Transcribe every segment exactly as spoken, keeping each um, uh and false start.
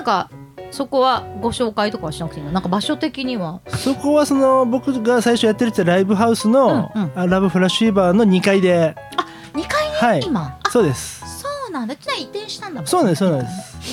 かそこはご紹介とかはしなくていいの？なんか場所的にはそこはその僕が最初やってるってライブハウスの、うんうん、ラブフラッシュフィーバーのにかいで。 あ、にかいに、 はい、 今そうです。 そうなんだ。移転したんだもんね。 そうなんです、そうなんです。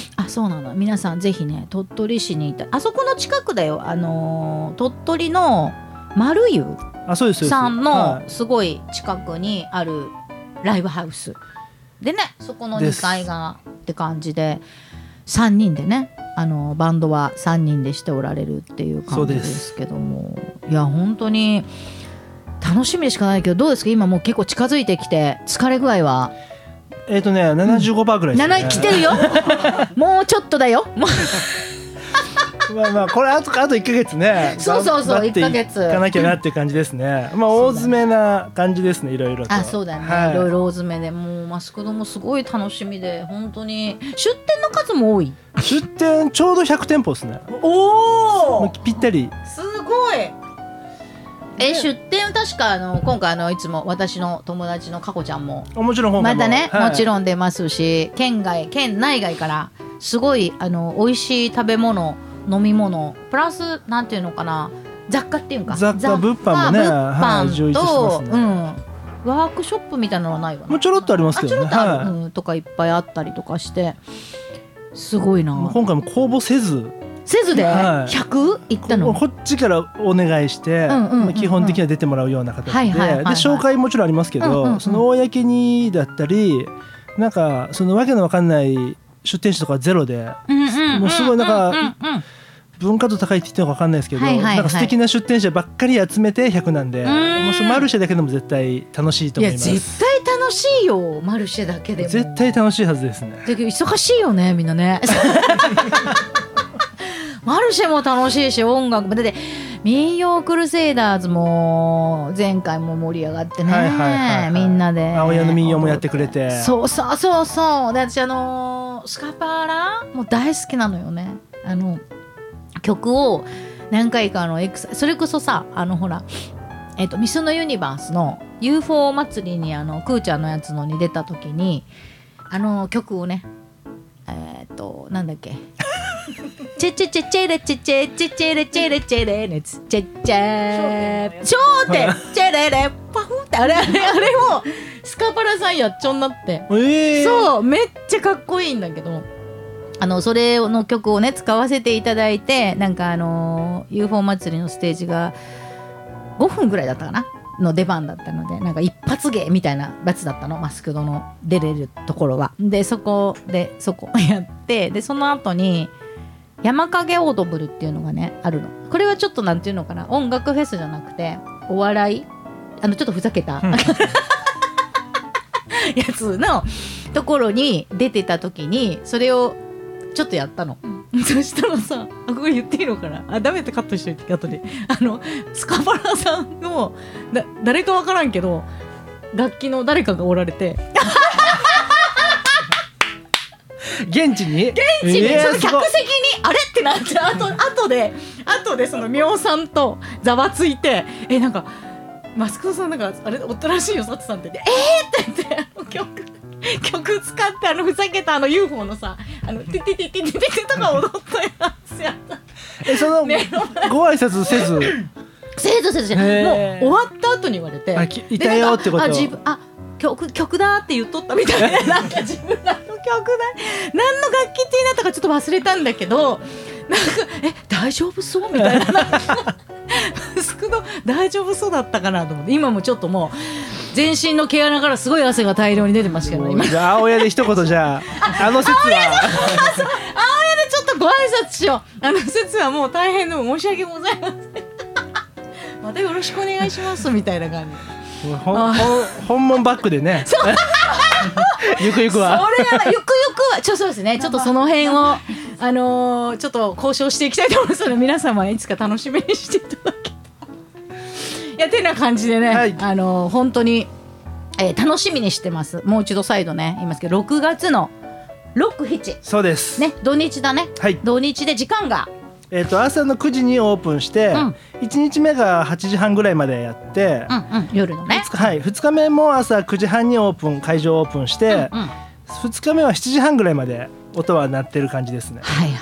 あ、そうなんだ。皆さんぜひね、鳥取市にいたあそこの近くだよ。あのー、鳥取の丸湯さんのすごい近くにあるライブハウスでね、そこのにかいがって感じでさんにんでね、あのバンドはさんにんでしておられるっていう感じですけども、いや本当に楽しみでしかないけど、どうですか今もう結構近づいてきて、疲れ具合は？ えっとね ななじゅうごパーセント ぐらいですね、 うん、来てるよもうちょっとだよまあまあこれあとあといっかげつねそうそうそういっかげついかなきゃなっていう感じですね、うん、まあ大詰めな感じですね、いろいろと。 あ、そうだね、はい、いろいろ大詰めで、もうマスクドもすごい楽しみで、本当に出店の数も多い。 出店ちょうどひゃくてんぽですね。 おお、 ぴったり。 すごい。え、出店は確かあの今回あのいつも私の友達のかこちゃんももちろん今回もまたね、 はい、 もちろん出ますし、県外県内外からすごいあの美味しい食べ物飲み物プラスなんていうのかな、雑貨っていうか雑貨物販もね、 物販と、 はい、 うん、ワークショップみたいなのはないわな。 もうちょろっとありますけどね、 はい、うん、とかいっぱいあったりとかしてすごいな。 今回も公募せずせずで ひゃく いったの？ こっちからお願いして、うんうんうんうん、基本的には出てもらうような形で、はいはいはいはい、で紹介もちろんありますけど、うんうんうん、その公にだったりなんかそのわけのわかんない出店者とかゼロで、うんうんうんうん、もうすごいなんか、うんうんうん、文化度高いって言ってるのかわかんないですけど、はいはいはい、なんか素敵な出店者ばっかり集めてひゃくなんで、もうそのマルシェだけでも絶対楽しいと思います。 いや絶対楽しいよ、マルシェだけでも絶対楽しいはずですね。 だけど忙しいよねみんなねマルシェも楽しいし、音楽もだって民謡クルセイダーズも前回も盛り上がってね、はいはいはいはい、みんなで青谷の民謡もやってくれて、 そうそうそうそう。で私あのー、スカパラも大好きなのよね。あの曲を何回かあのエクサそれこそさ、あのほらえっとミスのユニバースの ユーフォー 祭りにあのクーちゃんのやつのに出た時にあの曲をね、えっとなんだっけチェチェチェチェレチェチェチェチェレチェレチェレネツチェチェ焦点チェレレパフってあれあれあれをスカパラさんやっちょんなって、えー、そうめっちゃかっこいいんだけど、あのそれの曲をね使わせていただいて、なんかあの ユーフォー 祭りのステージがごふんぐらいだったかなの出番だったので、なんか一発芸みたいなやつだったの、マスクドの出れるところは。でそこでそこやって、でその後に山影オードブルっていうのがねあるの。これはちょっとなんていうのかな、音楽フェスじゃなくてお笑い、あのちょっとふざけた、うん、やつのところに出てた時にそれをちょっとやったの、うん、そしたらさ、あこれ言っていいのかな、あダメってカットしといて後で、あのスカパラさんのだ誰かわからんけど楽器の誰かがおられて現地に現地に、えー、その客席にあれってなってあと後で後でそのミョウさんとざわついて、えなんかマスクドさんなんかあれおったらしいよサツさんって言って、えーって言ってあの曲曲使ってあのふざけたあの ユーフォー のさあのティティティティティティとか踊ったやつやったえその、ね、ご挨拶せずせずせずじゃない、もう終わった後に言われて、 あいたよってこと、 あ自分あ曲, 曲だって言っとったみたいななんか自分らの曲だ何の楽器って言いなったかちょっと忘れたんだけど、なんかえ大丈夫そうみたいな息子の大丈夫そうだったかなと思って、今もちょっともう全身の毛穴からすごい汗が大量に出てますけど、ね、今青谷で一言じゃあの説は青谷でちょっとご挨拶しよう、あの説はもう大変でも申し訳ございませんまたよろしくお願いしますみたいな感じほん本物バックでねゆくゆくはそれはゆくゆくはちょそうですね、ちょっとその辺をあのー、ちょっと交渉していきたいと思いますので、皆様いつか楽しみにしていただけたいやてな感じでね、はい、あのー、本当に、えー、楽しみにしてます。もう一度再度ね言いますけどろくがつのろく、しちそうですね、土日だね、はい、土日で時間がえー、と朝のくじにオープンして、うん、いちにちめがはちじはんぐらいまでやって、うんうん、夜のねふつか、はい、ふつかめも朝くじはんにオープン会場オープンして、うんうん、ふつかめはしちじはんぐらいまで音は鳴ってる感じですね。 はい